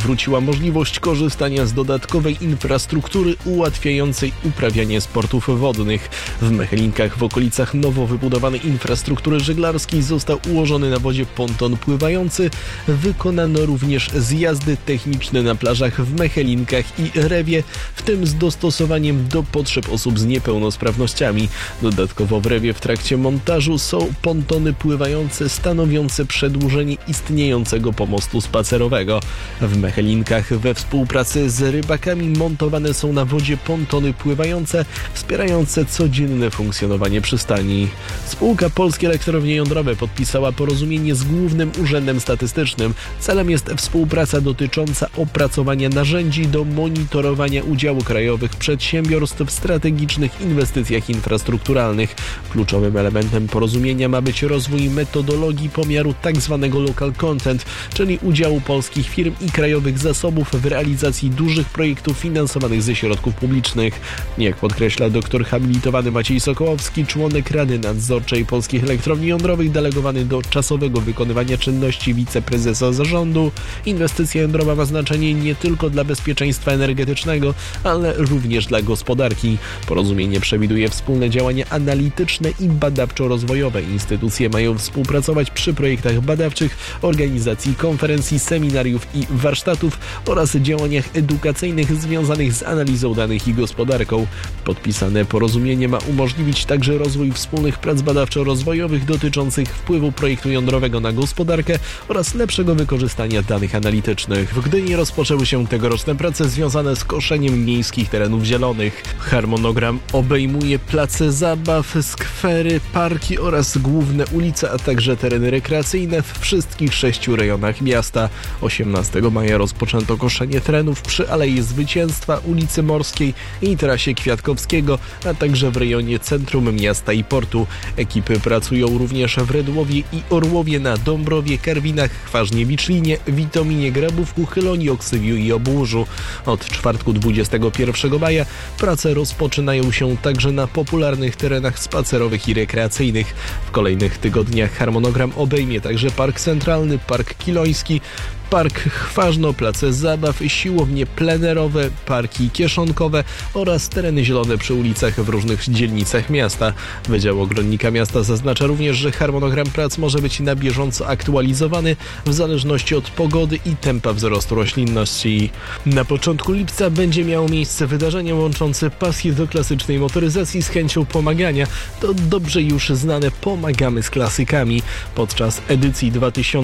wróciła możliwość korzystania z dodatkowej infrastruktury ułatwiającej uprawianie sportów wodnych. W Mechelinkach w okolicach nowo wybudowanej infrastruktury żeglarskiej został ułożony na wodzie ponton pływający. Wykonano również zjazdy techniczne na plażach w Mechelinkach i Rewie, w tym z dostosowaniem do potrzeb osób z niepełnosprawnościami. Dodatkowo w Rewie w trakcie montażu są pontony pływające stanowiące przedłużenie istniejącego pomostu spacerowego. W Mechelinkach we współpracy z rybakami montowane są na wodzie pontony pływające wspierające codzienne funkcjonowanie przystani. Spółka Polskie Elektrownie Jądrowe podpisała porozumienie z Głównym Urzędem Statystycznym. Celem jest współpraca dotycząca opracowania narzędzi do monitorowania udziału krajowych przedsiębiorstw w strategicznych inwestycjach infrastrukturalnych. Kluczowym elementem porozumienia ma być rozwój metodologii pomiaru tzw. local content, czyli udziału polskich firm i krajowych zasobów w realizacji dużych projektów finansowanych ze środków publicznych. Jak podkreśla doktor habilitowany Maciej Sokołowski, członek Rady Nadzorczej Polskich Elektrowni Jądrowych, delegowany do czasowego wykonywania czynności wiceprezesa zarządu, inwestycja jądrowa ma znaczenie nie tylko dla bezpieczeństwa energetycznego, ale również dla gospodarki. Porozumienie przewiduje wspólne działania analityczne i badawczo-rozwojowe. Instytucje mają współpracować przy projektach badawczych, organizacji konferencji, seminariów i warsztatów oraz działaniach edukacyjnych związanych z analizą danych i gospodarką. Podpisane porozumienie ma umożliwić także rozwój wspólnych prac badawczo-rozwojowych dotyczących wpływu projektu jądrowego na gospodarkę oraz lepszego wykorzystania danych analitycznych. W Gdyni rozpoczęły się tegoroczne prace związane z koszeniem miejskich terenów zielonych. Harmonogram obejmuje place zabaw, skwery, parki oraz główne ulice, a także tereny rekreacyjne w wszystkich 6 rejonach miasta. 18 maja rozpoczęto koszenie terenów przy Alei Zwycięstwa, ulicy Morskiej i trasie Kwiatkowskiego, a także w rejonie centrum miasta i portu. Ekipy pracują również w Redłowie i Orłowie, na Dąbrowie, Karwinach, Chważnie-Wiczlinie, Witominie, Grabówku, Chylonie, Oksywiu i Obłużu. Od czwartku 21 maja prace rozpoczynają się także na popularnych terenach spacerowych i rekreacyjnych. W kolejnych tygodniach harmonogram obejmie także Park Centralny, Park Kiloński, Park Chważno, place zabaw, siłownie plenerowe, parki kieszonkowe oraz tereny zielone przy ulicach w różnych dzielnicach miasta. Wydział Ogrodnika Miasta zaznacza również, że harmonogram prac może być na bieżąco aktualizowany w zależności od pogody i tempa wzrostu roślinności. Na początku lipca będzie miało miejsce wydarzenie łączące pasję do klasycznej motoryzacji z chęcią pomagania. To dobrze już znane Pomagamy z klasykami. Podczas edycji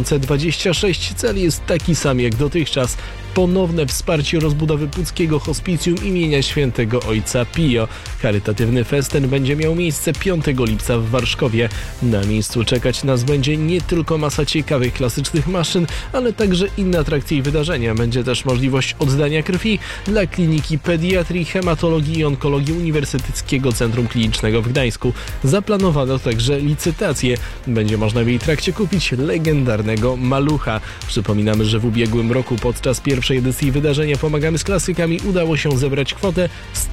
2026 cel jest taki sam jak dotychczas. Ponowne wsparcie rozbudowy Puckiego Hospicjum imienia Świętego Ojca Pio. Charytatywny festyn będzie miał miejsce 5 lipca w Warszkowie. Na miejscu czekać nas będzie nie tylko masa ciekawych klasycznych maszyn, ale także inne atrakcje i wydarzenia. Będzie też możliwość oddania krwi dla Kliniki Pediatrii, Hematologii i Onkologii Uniwersyteckiego Centrum Klinicznego w Gdańsku. Zaplanowano także licytację. Będzie można w jej trakcie kupić legendarnego malucha. Przypominamy, że w ubiegłym roku podczas pierwszej edycji wydarzenia Pomagamy z klasykami udało się zebrać kwotę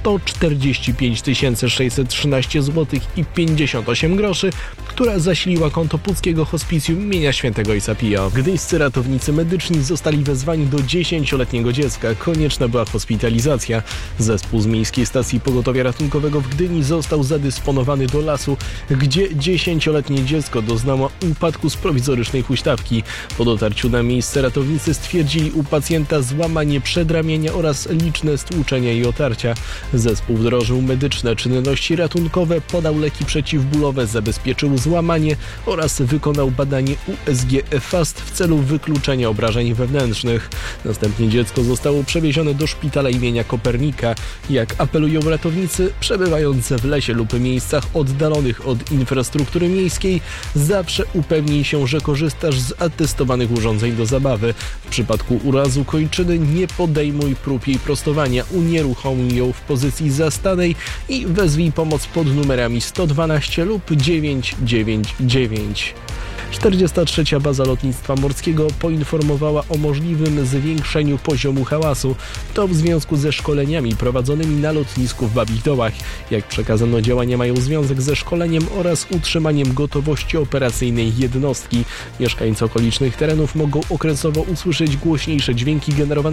145 613 zł i 58 groszy, która zasiliła konto Puckiego Hospicjum imienia Świętego Ojca Pio. Gdyńscy ratownicy medyczni zostali wezwani do 10-letniego dziecka. Konieczna była hospitalizacja. Zespół z Miejskiej Stacji Pogotowia Ratunkowego w Gdyni został zadysponowany do lasu, gdzie 10-letnie dziecko doznało upadku z prowizorycznej huśtawki. Po dotarciu na miejsce ratownicy stwierdzili u pacjenta złamanie przedramienia oraz liczne stłuczenia i otarcia. Zespół wdrożył medyczne czynności ratunkowe, podał leki przeciwbólowe, zabezpieczył złamanie oraz wykonał badanie USG FAST w celu wykluczenia obrażeń wewnętrznych. Następnie dziecko zostało przewiezione do szpitala imienia Kopernika. Jak apelują ratownicy, przebywające w lesie lub miejscach oddalonych od infrastruktury miejskiej, zawsze upewnij się, że korzystasz z atestowanych urządzeń do zabawy. W przypadku urazu kończyny nie podejmuj prób jej prostowania, unieruchomuj ją w pozycji zastanej i wezwij pomoc pod numerami 112 lub 999. 43. Baza Lotnictwa Morskiego poinformowała o możliwym zwiększeniu poziomu hałasu. To w związku ze szkoleniami prowadzonymi na lotnisku w Babich Dołach. Jak przekazano, działania mają związek ze szkoleniem oraz utrzymaniem gotowości operacyjnej jednostki. Mieszkańcy okolicznych terenów mogą okresowo usłyszeć głośniejsze dźwięki generowane